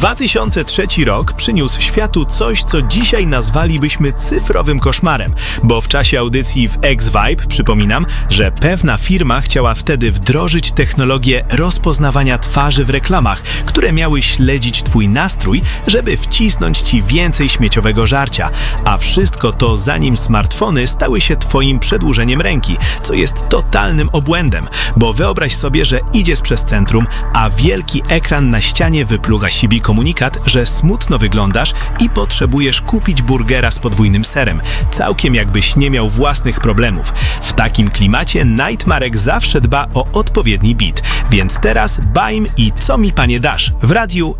2003 rok przyniósł światu coś, co dzisiaj nazwalibyśmy cyfrowym koszmarem, bo w czasie audycji w X-Vibe przypominam, że pewna firma chciała wtedy wdrożyć technologię rozpoznawania twarzy w reklamach, które miały śledzić Twój nastrój, żeby wcisnąć Ci więcej śmieciowego żarcia, a wszystko to zanim smartfony stały się Twoim przedłużeniem ręki, co jest totalnym obłędem, bo wyobraź sobie, że idziesz przez centrum, a wielki ekran na ścianie wypluga z siebie komunikat, że smutno wyglądasz i potrzebujesz kupić burgera z podwójnym serem, całkiem jakbyś nie miał własnych problemów. W takim klimacie Nightmarek zawsze dba o odpowiedni beat, więc teraz Baim i Co mi panie dasz w radiu